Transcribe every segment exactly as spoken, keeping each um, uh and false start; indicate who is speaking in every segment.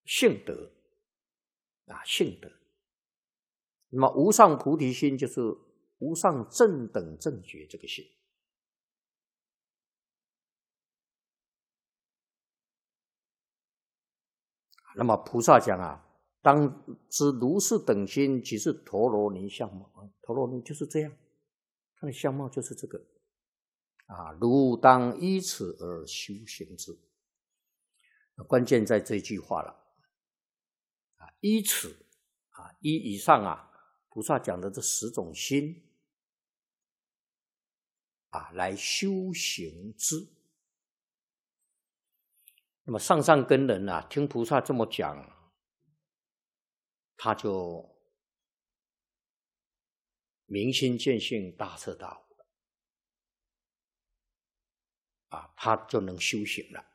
Speaker 1: 性德啊，性德。那么无上菩提心就是无上正等正觉这个心。那么菩萨讲啊，当知如是等心，即是陀罗尼相貌。陀罗尼就是这样，它的相貌就是这个啊，如当依此而修行之。关键在这句话了啊，依此啊，依以上啊，菩萨讲的这十种心啊，来修行之。那么上上根人啊，听菩萨这么讲，他就明心见性，大彻大悟了啊，他就能修行了。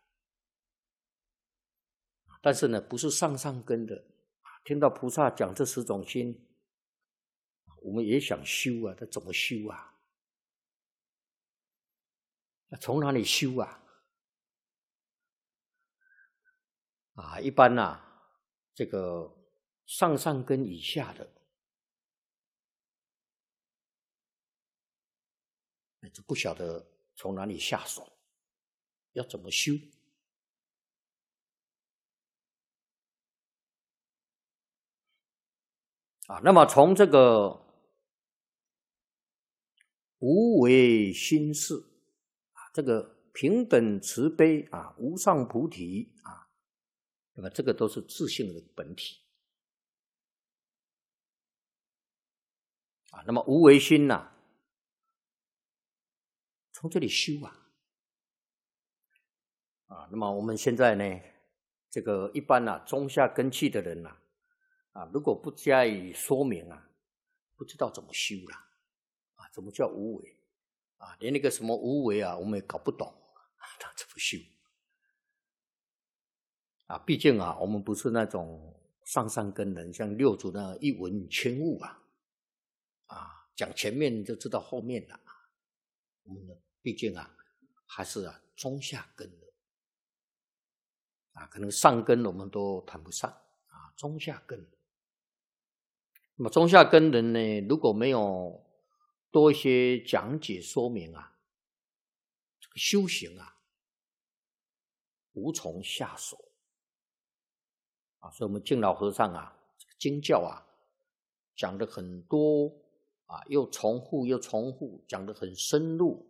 Speaker 1: 但是呢，不是上上根的，听到菩萨讲这十种心，我们也想修啊，他怎么修啊？从哪里修啊？啊，一般啊，这个上上根以下的，那就不晓得从哪里下手，要怎么修？啊，那么从这个无为心事啊，这个平等慈悲啊，无上菩提啊，那么这个都是自性的本体啊。那么无为心呐、啊，从这里修啊啊。那么我们现在呢，这个一般啊，中下根器的人呐、啊。啊，如果不加以说明啊，不知道怎么修了啊？怎么叫无为啊？连那个什么无为啊，我们也搞不懂，他怎么修啊？毕竟啊，我们不是那种上上根人，像六祖那一闻千悟啊，啊，讲前面就知道后面了。我们毕竟啊，还是啊中下根的啊，可能上根我们都谈不上啊，中下根。那么中下根人呢，如果没有多一些讲解说明啊，这个修行啊，无从下手啊。所以我们敬老和尚啊，这个经教啊，讲的很多啊，又重复又重复，讲的很深入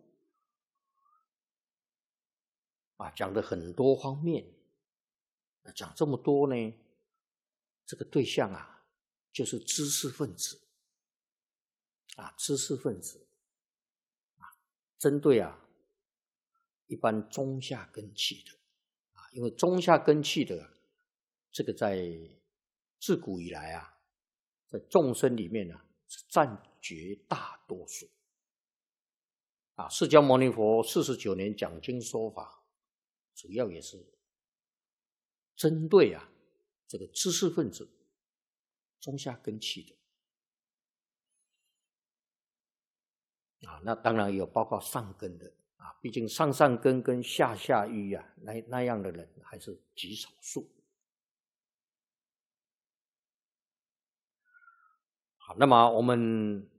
Speaker 1: 啊，讲的很多方面。讲这么多呢，这个对象啊，就是知识分子啊，知识分子啊，针对啊一般中下根器的啊，因为中下根器的这个在自古以来啊，在众生里面呢、啊、是占绝大多数啊。释迦牟尼佛四十九年讲经说法，主要也是针对啊这个知识分子中下根器的啊，那当然也有包括上根的啊，毕竟上上根跟下下愚啊，那那样的人还是极少数。好，那么我们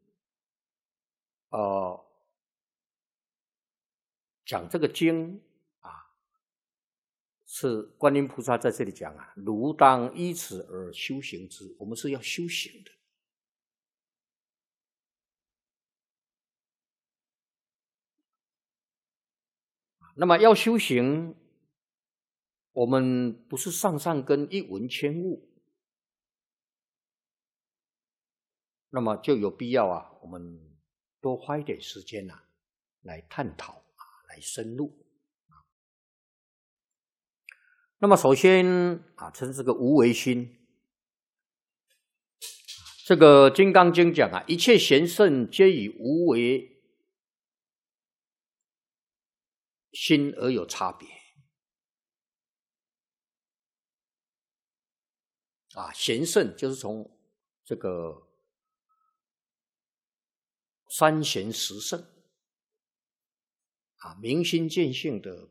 Speaker 1: 呃讲这个经啊，是观音菩萨在这里讲啊，如当依此而修行之，我们是要修行的。那么要修行，我们不是上上根一闻千悟，那么就有必要啊，我们多花一点时间啊，来探讨啊，来深入。那么首先啊，称这个无为心。这个《金刚经》讲啊，一切贤圣皆以无为心而有差别啊。贤圣就是从这个三贤十圣啊，明心见性的